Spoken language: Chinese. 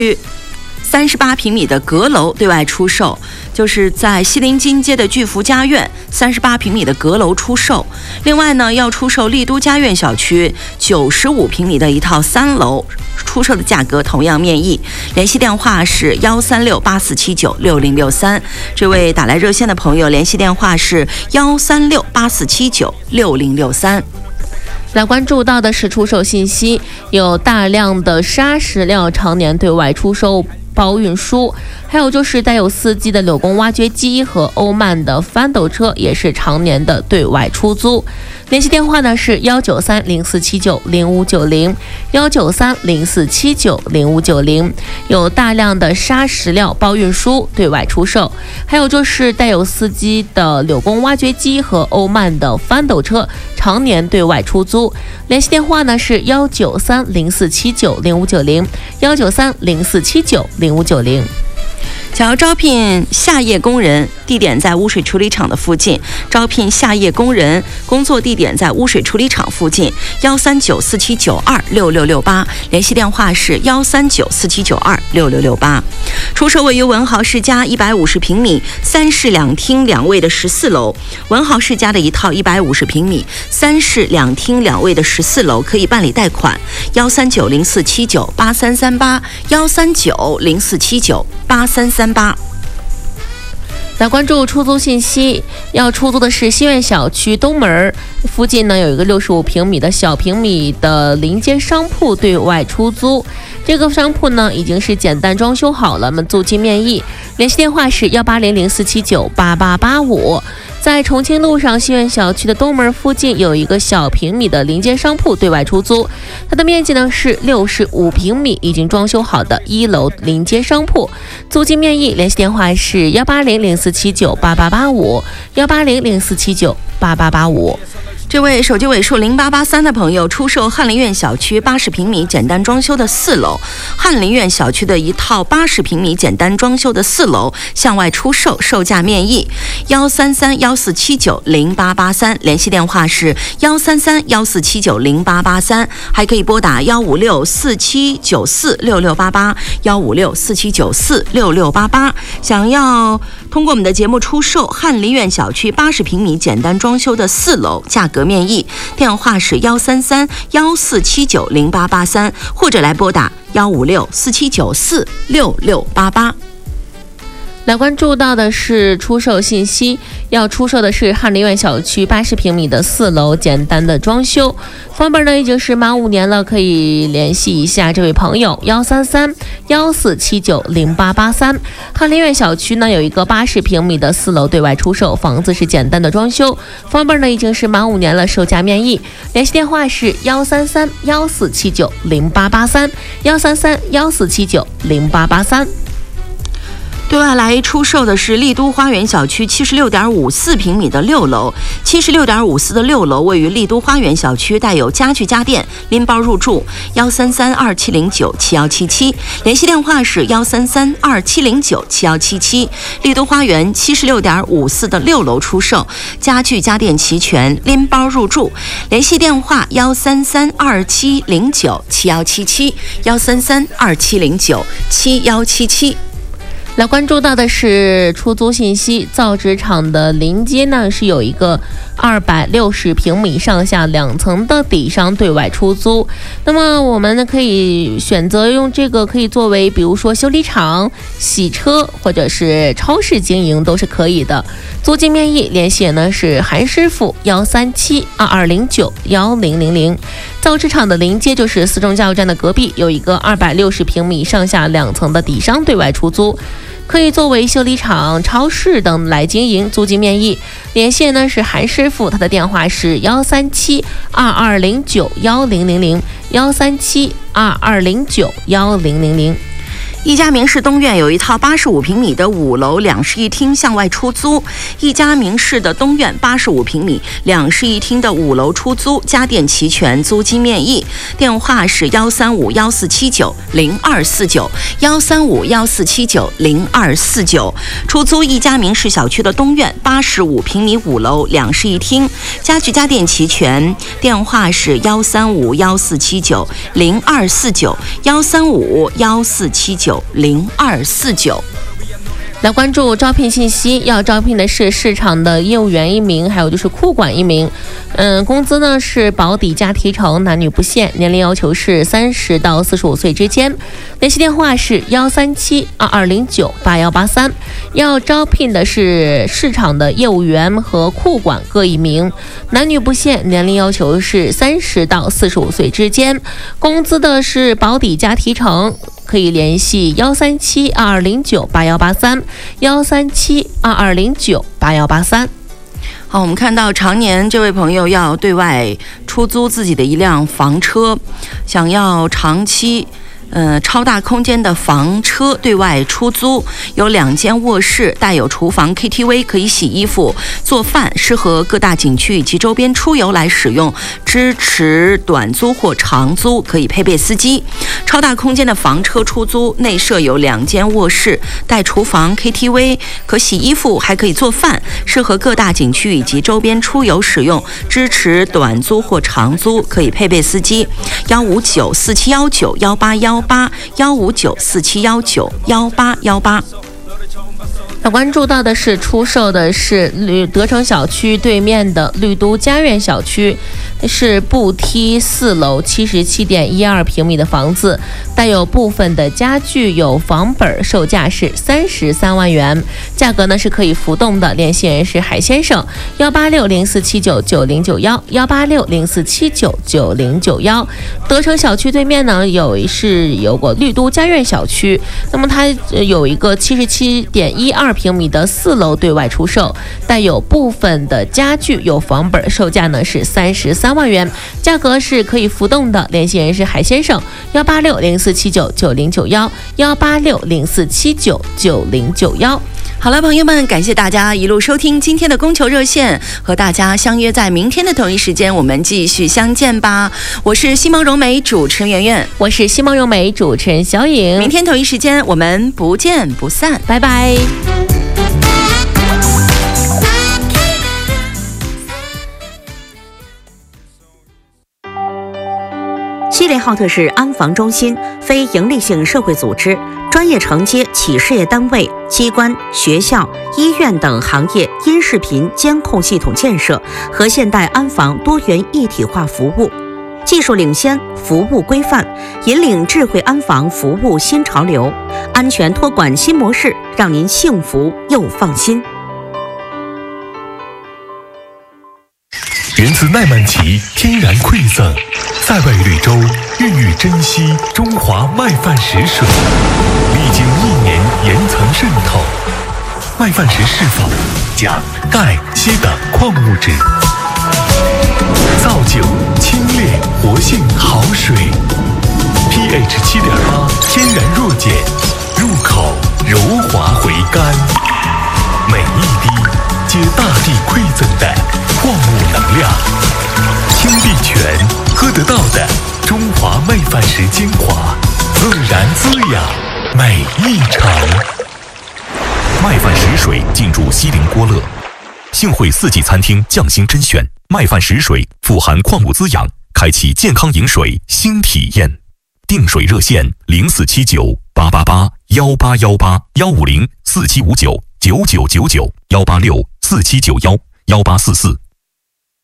38平米的阁楼对外出售，就是在西林金街的巨福家苑38平米的阁楼出售。另外呢，要出售丽都家苑小区95平米的一套3楼，出售的价格同样面议。联系电话是13684796063。这位打来热线的朋友，联系电话是13684796063。 来关注到的是出售信息，有大量的砂石料常年对外出售包运输，还有就是带有司机的柳工挖掘机和欧曼的翻斗车也是常年的对外出租。联系电话呢是19304790590，19304790590，有大量的砂石料包运输对外出售，还有就是带有司机的柳工挖掘机和欧曼的翻斗车常年对外出租。联系电话呢是19304790590，19304790590。 想要招聘下业工人，地点在污水处理厂的附近。招聘下业工人，工作地点在污水处理厂附近。13947926668，联系电话是13947926668。出售位于文豪世家150平米3室2厅2卫的14楼。文豪世家的一套150平米3室2厅2卫的14楼可以办理贷款。13904798338，13904798338。 来关注出租信息，要出租的是西苑小区东门附近呢，有一个65平米的小平米的临街商铺对外出租。这个商铺呢已经是简单装修好了，我们租金面议。联系电话是18004798885。在重庆路上西苑小区的东门附近有一个小平米的临街商铺对外出租，它的面积呢是65平米，已经装修好的1楼临街商铺，租金面议。联系电话是18004798885，18004798885。 这位手机尾数0883的朋友出售翰林苑小区80平米简单装修的4楼，翰林苑小区的一套80平米简单装修的4楼向外出售，售价面议。13314790883，联系电话是13314790883，还可以拨打15647946688，15647946688。想要通过我们的节目出售翰林苑小区80平米简单装修的4楼，价格面议，电话是13314790883，或者来拨打15647946688。 来关注到的是出售信息，要出售的是翰林苑小区80平米的4楼简单的装修，房本呢已经是满5年了，可以联系一下这位朋友13314790883。翰林苑小区呢有一个80平米的4楼对外出售，房子是简单的装修，房本呢已经是满5年了，售价面议。联系电话是13314790883，13314790883。 对外来出售的是丽都花园小区76.54平米的6楼，76.54的6楼位于丽都花园小区，带有家具家电拎包入住。13327097177，联系电话是13327097177。丽都花园76.54的6楼出售，家具家电齐全，拎包入住。联系电话13327097177，13327097177。 来关注到的是出租信息，造纸厂的临街呢是有一个260平米上下2层的底商对外出租。那么我们呢可以选择用这个，可以作为比如说修理厂、洗车或者是超市经营都是可以的。租金面议，联系呢是韩师傅13722091000。造纸厂的临街就是四中加油站的隔壁，有一个260平米上下2层的底商对外出租，可以作为修理厂、超市等来经营，租金面议。连线呢是韩师傅，他的电话是13722091000，13722091000。 一家明仕东苑有一套85平米的5楼2室1厅向外出租。一家明仕的东苑85平米2室1厅的5楼出租，家电齐全，租金面议。电话是13514790249，13514790249。出租一家明仕小区的东苑85平米5楼2室1厅，家具家电齐全。电话是13514790249，1351479 7890249。 来关注招聘信息，要招聘的是市场的业务员1名，还有就是库管1名。工资呢是保底加提成，男女不限，年龄要求是30到45岁之间。联系电话是13722098183。要招聘的是市场的业务员和库管各1名，男女不限，年龄要求是30到45岁之间。工资的是保底加提成。可以联系13722098183，13722098183。 好，我们看到常年这位朋友要对外出租自己的一辆房车，想要长期超大空间的房车对外出租，有2间卧室，带有厨房 KTV， 可以洗衣服做饭，适合各大景区以及周边出游来使用，支持短租或长租，可以配备司机。超大空间的房车出租，内设有2间卧室，带厨房 KTV， 可洗衣服还可以做饭，适合各大景区以及周边出游使用，支持短租或长租，可以配备司机。15947191818，15947191818。 那关注到的是出售的是德城小区对面的绿都家苑小区，是步梯4楼77.12平米的房子，带有部分的家具，有房本，售价是33万元，价格呢是可以浮动的。联系人是海先生，18604799091，18604799091。德城小区对面呢有过绿都家苑小区，那么它有一个77.12平米的4楼对外出售，带有部分的家具，有房本，售价呢是33万元，价格是可以浮动的。联系人是海先生，18604799091，18604799091。 好了，朋友们，感谢大家一路收听今天的供求热线，和大家相约在明天的同一时间，我们继续相见吧。我是西蒙融媒主持人圆圆， 我是西蒙融媒主持人小颖， 明天同一时间我们不见不散， 拜拜。 锡林浩特市安防中心非营利性社会组织，专业承接企事业单位、机关、学校、医院等行业音视频监控系统建设和现代安防多元一体化服务，技术领先，服务规范，引领智慧安防服务新潮流，安全托管新模式，让您幸福又放心。 源自奈曼奇天然馈赠，在外绿洲孕育珍惜中华麦饭石水，历经1年岩层渗透，麦饭石释放钾、钙、硒等矿物质，造就清冽活性好水。pH 7.8，天然弱碱，入口柔滑回甘，每一滴皆大地馈赠的矿物能量，听地泉喝得到的中华麦饭石精华，自然滋养每一程。麦饭石水进驻锡林郭勒，幸会4季餐厅匠心甄选，麦饭石水富含矿物滋养，开启健康饮水新体验。订水热线0479888188，15047599999，18647911844。